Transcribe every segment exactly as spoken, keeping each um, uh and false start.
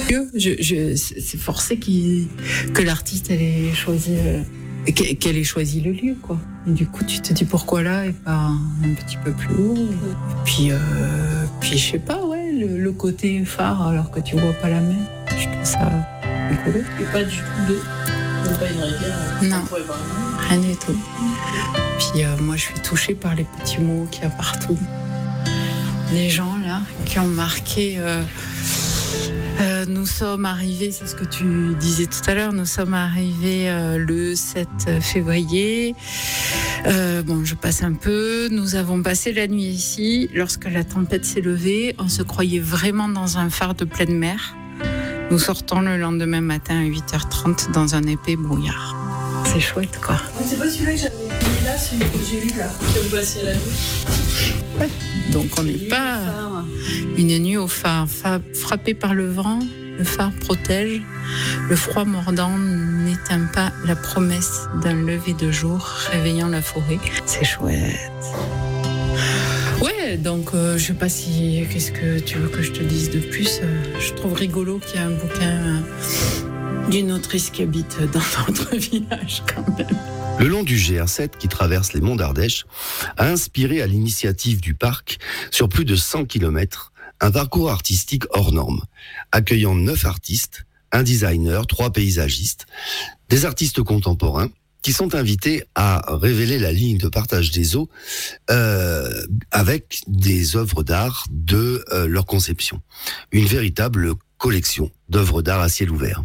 Je, je, c'est forcé qu'il, que l'artiste elle ait choisi, euh, qu'elle ait choisi le lieu, quoi. Et du coup, tu te dis pourquoi là et pas un petit peu plus haut. Et puis, euh, puis je sais pas, ouais, le, le côté phare alors que tu vois pas la mer. Je trouve ça rigolo. Et pas du tout d'eau, même pas une rivière. Non, rien du tout. Puis euh, moi, je suis touchée par les petits mots qu'il y a partout. Les gens là qui ont marqué. Euh, Euh, nous sommes arrivés, c'est ce que tu disais tout à l'heure, nous sommes arrivés euh, le sept février. Euh, bon, je passe un peu. Nous avons passé la nuit ici. Lorsque la tempête s'est levée, on se croyait vraiment dans un phare de pleine mer. Nous sortons le lendemain matin à huit heures trente dans un épais brouillard. C'est chouette, quoi. C'est pas celui-là que j'avais mis là, celui que j'ai lu là, que vous passiez la nuit. Ouais. Donc on n'est pas une nuit au phare, frappé par le vent, le phare protège, le froid mordant n'éteint pas la promesse d'un lever de jour réveillant la forêt. C'est chouette. Ouais, donc euh, je sais pas si qu'est-ce que tu veux que je te dise de plus. Euh, je trouve rigolo qu'il y ait un bouquin euh, d'une autrice qui habite dans notre village quand même. Le long du G R sept qui traverse les monts d'Ardèche a inspiré à l'initiative du parc, sur plus de cent kilomètres, un parcours artistique hors norme, accueillant neuf artistes, un designer, trois paysagistes, des artistes contemporains qui sont invités à révéler la ligne de partage des eaux euh, avec des œuvres d'art de euh, leur conception. Une véritable collection d'œuvres d'art à ciel ouvert.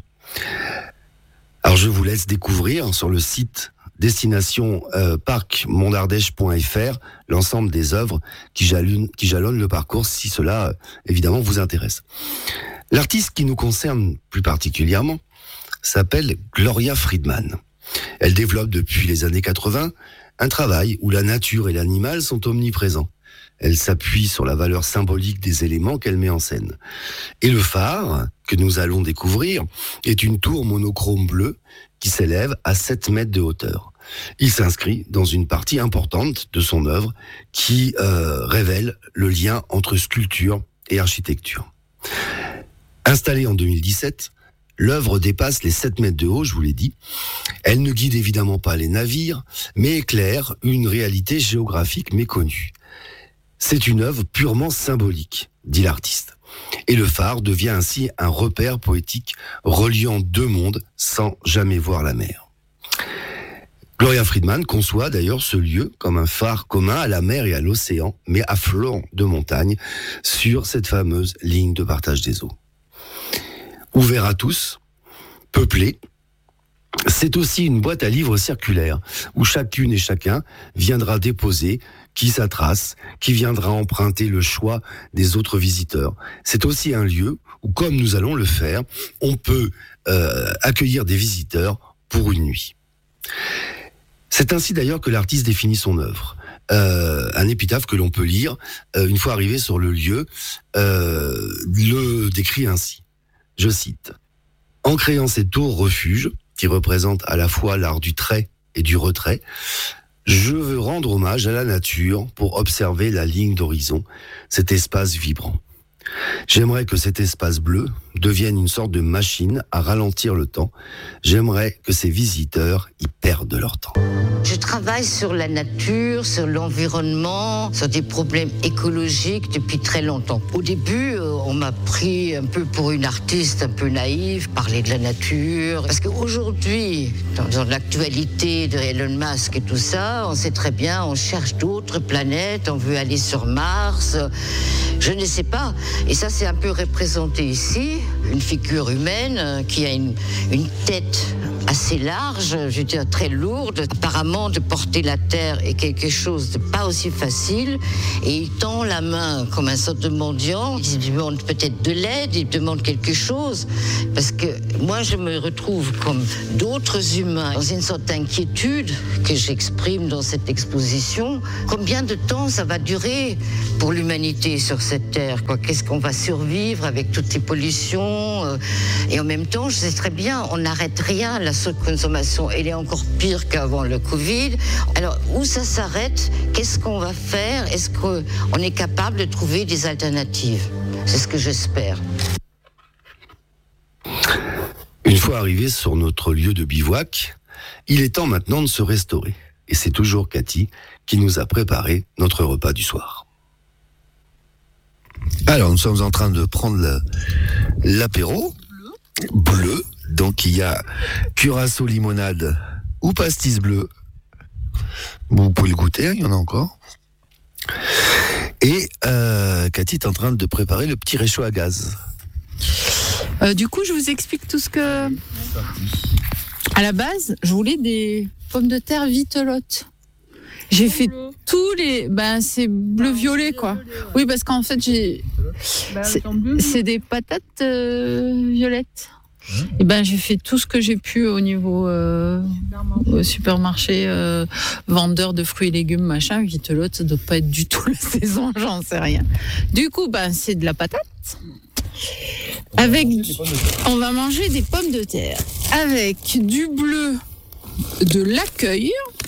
Alors je vous laisse découvrir sur le site destination euh, parc mont d'ardèche point f r l'ensemble des œuvres qui jalonnent, qui jalonnent le parcours, si cela euh, évidemment vous intéresse. L'artiste qui nous concerne plus particulièrement s'appelle Gloria Friedman. Elle développe depuis les années quatre-vingts un travail où la nature et l'animal sont omniprésents. Elle s'appuie sur la valeur symbolique des éléments qu'elle met en scène. Et le phare, que nous allons découvrir, est une tour monochrome bleue qui s'élève à sept mètres de hauteur. Il s'inscrit dans une partie importante de son œuvre qui euh, révèle le lien entre sculpture et architecture. Installée en deux mille dix-sept, l'œuvre dépasse les sept mètres de haut, je vous l'ai dit. Elle ne guide évidemment pas les navires, mais éclaire une réalité géographique méconnue. C'est une œuvre purement symbolique, dit l'artiste. Et le phare devient ainsi un repère poétique reliant deux mondes sans jamais voir la mer. Gloria Friedman conçoit d'ailleurs ce lieu comme un phare commun à la mer et à l'océan, mais à flanc de montagne, sur cette fameuse ligne de partage des eaux. Ouvert à tous, peuplé, c'est aussi une boîte à livres circulaire, où chacune et chacun viendra déposer qui sa trace, qui viendra emprunter le choix des autres visiteurs. C'est aussi un lieu où, comme nous allons le faire, on peut euh, accueillir des visiteurs pour une nuit. C'est ainsi d'ailleurs que l'artiste définit son œuvre. Euh, un épitaphe que l'on peut lire euh, une fois arrivé sur le lieu euh, le décrit ainsi. Je cite. « En créant cette tour refuge, qui représente à la fois l'art du trait et du retrait, je veux rendre hommage à la nature pour observer la ligne d'horizon, cet espace vibrant. J'aimerais que cet espace bleu devienne une sorte de machine à ralentir le temps. J'aimerais que ces visiteurs y perdent leur temps. » Je travaille sur la nature, sur l'environnement, sur des problèmes écologiques depuis très longtemps. Au début, on m'a pris un peu pour une artiste un peu naïve, parler de la nature. Parce qu'aujourd'hui, dans, dans l'actualité de Elon Musk et tout ça, on sait très bien, on cherche d'autres planètes, on veut aller sur Mars. Je ne sais pas. Et ça, c'est un peu représenté ici. Une figure humaine qui a une, une tête assez large, je veux dire très lourde. Apparemment, de porter la terre est quelque chose de pas aussi facile. Et il tend la main comme un sorte de mendiant. Il demande peut-être de l'aide, il demande quelque chose. Parce que moi, je me retrouve comme d'autres humains dans une sorte d'inquiétude que j'exprime dans cette exposition. Combien de temps ça va durer pour l'humanité sur cette terre, quoi? Qu'est-ce qu'on va survivre avec toutes ces pollutions? Et en même temps, je sais très bien, on n'arrête rien. La surconsommation, elle est encore pire qu'avant le Covid. Alors, où ça s'arrête? Qu'est-ce qu'on va faire? Est-ce qu'on est capable de trouver des alternatives? C'est ce que j'espère. Une fois arrivé sur notre lieu de bivouac, il est temps maintenant de se restaurer. Et c'est toujours Cathy qui nous a préparé notre repas du soir. Alors, nous sommes en train de prendre le, l'apéro bleu. bleu. Donc, il y a curaçao limonade ou pastis bleu. Vous pouvez le goûter, il y en a encore. Et euh, Cathy est en train de préparer le petit réchaud à gaz. Euh, du coup, je vous explique tout ce que... À la base, je voulais des pommes de terre vitelottes. J'ai fait tous les... Ben, c'est bleu-violet, quoi. Oui, parce qu'en fait, j'ai... C'est, c'est des patates euh, violettes. Et ben, j'ai fait tout ce que j'ai pu au niveau euh, au supermarché, euh, vendeur de fruits et légumes, machin. Vitelotte, ça doit pas être du tout la saison, j'en sais rien. Du coup, ben, c'est de la patate. Avec, on va manger des pommes de terre avec du bleu, de l'accueil.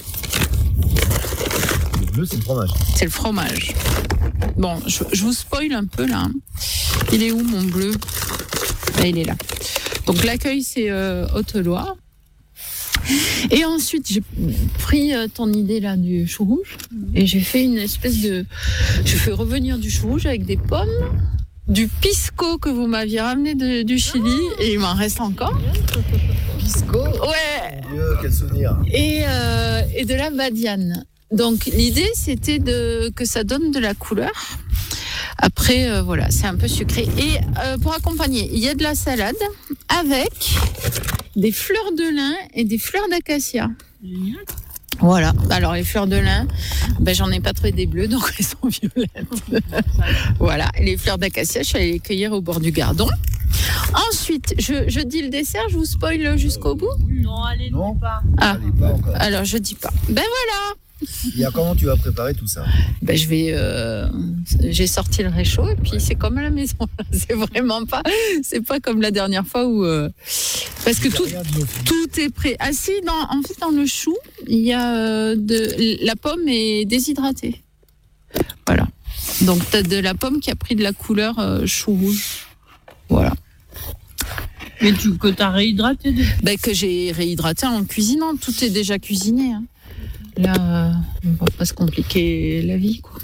Le bleu, c'est le fromage. C'est le fromage. Bon, je, je vous spoil un peu là. Il est où mon bleu? Là, il est là. Donc l'accueil, c'est euh, Haute-Loire. Et ensuite, j'ai pris euh, ton idée là du chou rouge et j'ai fait une espèce de... Je fais revenir du chou rouge avec des pommes, du pisco que vous m'aviez ramené de, du Chili et il m'en reste encore. Pisco? Ouais. Mon Dieu, quel souvenir. Et, euh, et de la badiane. Donc l'idée, c'était de, que ça donne de la couleur. Après, euh, voilà, c'est un peu sucré. Et euh, pour accompagner, il y a de la salade avec des fleurs de lin et des fleurs d'acacia. Voilà. Alors, les fleurs de lin, ben, j'en ai pas trouvé des bleues, donc elles sont violettes. Voilà. Et les fleurs d'acacia, je suis allée les cueillir au bord du Gardon. Ensuite, je, je dis le dessert, je vous spoil jusqu'au bout? Non, allez, non pas. Ah, Allez, pas encore. Alors, je dis pas. Ben voilà. Et à comment tu vas préparer tout ça? Ben je vais, euh, j'ai sorti le réchaud et puis ouais. C'est comme à la maison. C'est vraiment pas, c'est pas comme la dernière fois où, euh, parce que tout, tout est prêt. Ah si, dans, en fait dans le chou, il y a euh, de, la pomme est déshydratée. Voilà. Donc t'as de la pomme qui a pris de la couleur euh, chou rouge. Voilà. Mais tu que t'as réhydraté de... Ben que j'ai réhydraté en cuisinant. Tout est déjà cuisiné. Hein. Là, euh, on va pas se compliquer la vie, quoi.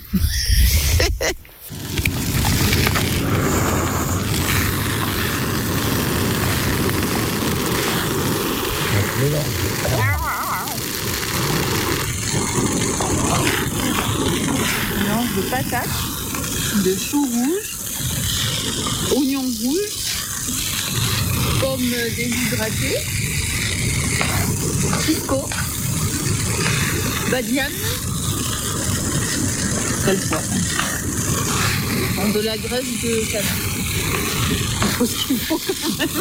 Mélange de patates, de chou rouge, oignons rouges, pommes déshydratées, pisco, badiane, sel, poivre. De la graisse de canard. Il faut ce qu'il faut quand même.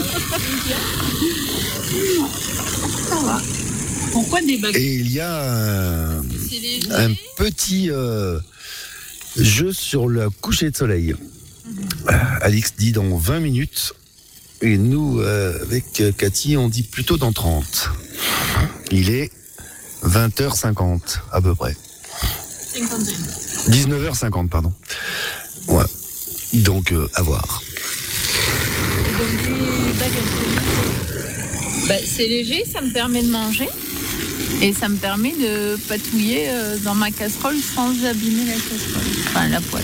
Ça va. Pourquoi des baguettes? Et il y a euh, un petit euh, jeu sur le coucher de soleil. Mmh. Alix dit dans vingt minutes. Et nous, euh, avec Cathy, on dit plutôt dans trente. Il est vingt heures cinquante, à peu près. cinquante et un. dix-neuf heures cinquante, pardon. Ouais. Donc, euh, à voir. Donc, des baguettes. Bah, c'est léger, ça me permet de manger. Et ça me permet de patouiller euh, dans ma casserole sans abîmer la casserole. Enfin, la poêle.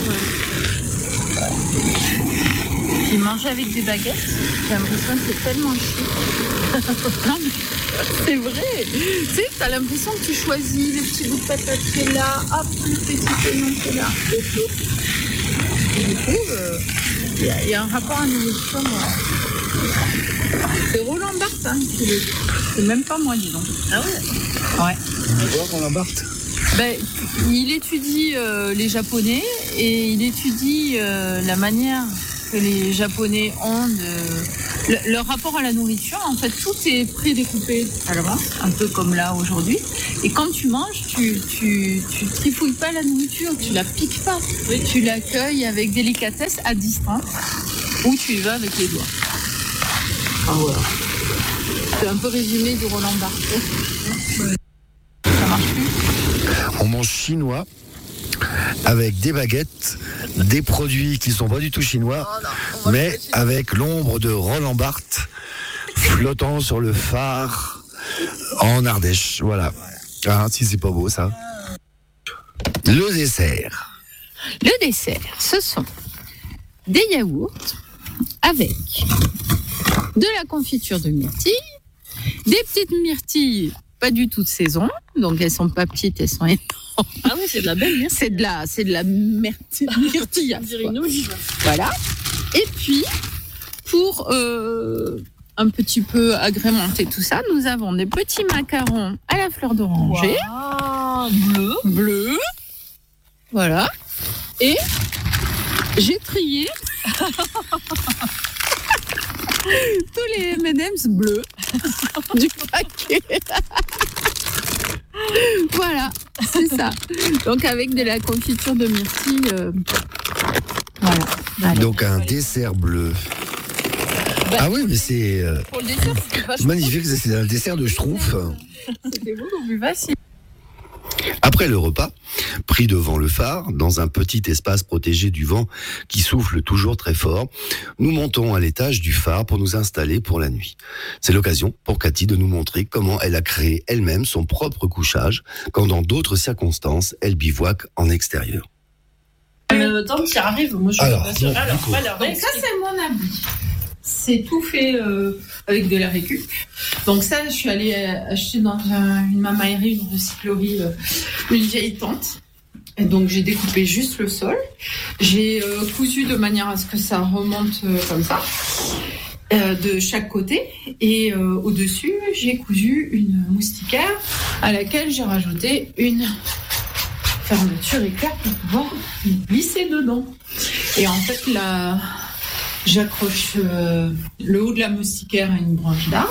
Puis manger avec des baguettes, j'ai l'impression que c'est tellement chic. Non, mais c'est vrai. Tu sais, t'as l'impression que tu choisis le petit bout de patate qui est là, hop, le petit oignon qui est là. Et du coup, il euh, y, y a un rapport à nourriture. Euh, c'est Roland Barthes, hein, qui le... c'est même pas moi, disons. Ah ouais? Ouais. Tu vois Roland Barthes? Ben, il étudie euh, les Japonais et il étudie euh, la manière que les Japonais ont de le, leur rapport à la nourriture. En fait, tout est prédécoupé à l'avance, un peu comme là aujourd'hui. Et quand tu manges, tu tu tu trifouilles pas la nourriture, tu la piques pas, oui. Tu l'accueilles avec délicatesse à distance, ou tu y vas avec les doigts. Ah voilà. C'est un peu résumé du Roland Barthes. Ça marche plus. On mange chinois avec des baguettes, des produits qui ne sont pas du tout chinois, oh non, mais avec l'ombre de Roland Barthes flottant sur le phare en Ardèche. Voilà. Ah, si c'est pas beau ça. Le dessert. Le dessert, ce sont des yaourts avec de la confiture de myrtille, des petites myrtilles pas du tout de saison, donc elles sont pas petites, elles sont énormes. Ah oui, c'est de la belle myrtille. C'est de la, c'est de la myrtille. myrtille On dirait une olive. Voilà. Et puis, pour euh, un petit peu agrémenter tout ça, nous avons des petits macarons à la fleur d'oranger. Wow, bleu. Bleu. Voilà. Et j'ai trié tous les M and M's bleus du paquet. Voilà, c'est ça. Donc avec de la confiture de myrtille. Euh, voilà. Allez. Donc un dessert bleu. Bah, ah oui, mais c'est euh, pour le dessert, c'était vachement magnifique. C'est un dessert de schtroumpf. C'était beaucoup plus facile. Après le repas, pris devant le phare, dans un petit espace protégé du vent qui souffle toujours très fort, nous montons à l'étage du phare pour nous installer pour la nuit. C'est l'occasion pour Cathy de nous montrer comment elle a créé elle-même son propre couchage, quand dans d'autres circonstances, elle bivouaque en extérieur. Le temps qui arrive, moi je suis Alors, pas sûre. bon, Alors, du coup. alors, Donc ça, c'est mon abri. C'est tout fait euh, avec de la récup. Donc ça, je suis allée acheter dans euh, une mamaillerie, une recyclerie, euh, une vieille tente. Et donc j'ai découpé juste le sol. J'ai euh, cousu de manière à ce que ça remonte euh, comme ça, euh, de chaque côté. Et euh, au-dessus, j'ai cousu une moustiquaire à laquelle j'ai rajouté une fermeture éclair pour pouvoir glisser dedans. Et en fait, la... j'accroche euh, le haut de la moustiquaire à une branche d'arbre.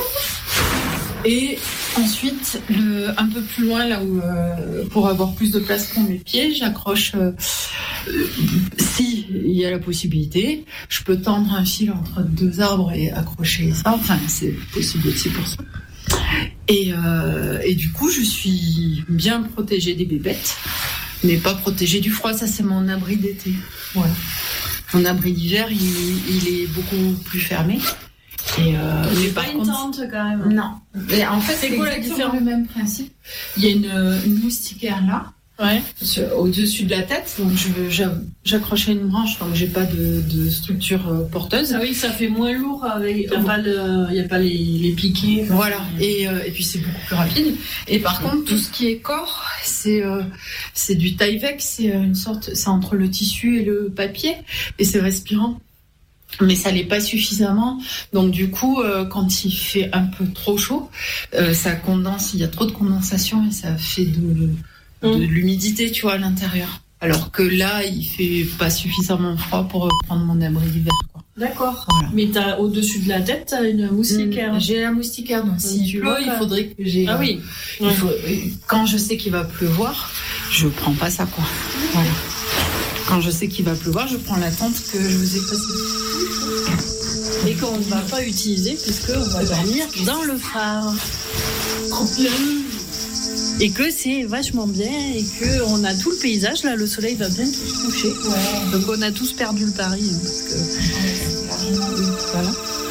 Et ensuite, le, un peu plus loin, là où, euh, pour avoir plus de place pour mes pieds, j'accroche, euh, euh, si il y a la possibilité, je peux tendre un fil entre deux arbres et accrocher ça. Enfin, c'est possible aussi pour ça. Et, euh, et du coup, je suis bien protégée des bébêtes, mais pas protégée du froid. Ça, c'est mon abri d'été. Voilà. Mon abri d'hiver, il, il est beaucoup plus fermé. Et euh, C'est mais pas par une contre, tente quand même. non. Et en fait, C'est c'est quoi la exactement différence? le même principe. Il y a une, une moustiquaire là, Ouais. sur- au-dessus de la tête. Donc, je, j'a- j'accroche à une branche, donc j'ai pas de, de structure euh, porteuse. Ah oui, ça fait moins lourd avec. Il n'y a pas, le, il y a pas les, les piquets. Voilà, et, euh, et puis c'est beaucoup plus rapide. Et par contre, tout ce qui est corps, c'est euh, c'est du Tyvek, c'est euh, une sorte, c'est entre le tissu et le papier, et c'est respirant. Mais ça l'est pas suffisamment. Donc du coup, euh, quand il fait un peu trop chaud, euh, ça condense, il y a trop de condensation et ça fait de, de Mm. l'humidité, tu vois, à l'intérieur. Alors que là, il fait pas suffisamment froid pour prendre mon abri d'hiver, quoi. D'accord. Voilà. Mais t'as au-dessus de la tête, t'as une moustiquaire. Mm, J'ai la moustiquaire, donc si tu pleut, vois il pas. faudrait que j'ai. Ah oui. Il faut- quand je sais qu'il va pleuvoir, je prends pas ça, quoi. Voilà. Quand je sais qu'il va pleuvoir, je prends la tente que je vous ai passée. Et qu'on ne va pas utiliser puisqu'on va dormir dans le phare. Trop bien. Et que c'est vachement bien et qu'on a tout le paysage. Là, le soleil va bientôt se coucher. Ouais. Donc on a tous perdu le pari. Hein, parce que... Voilà.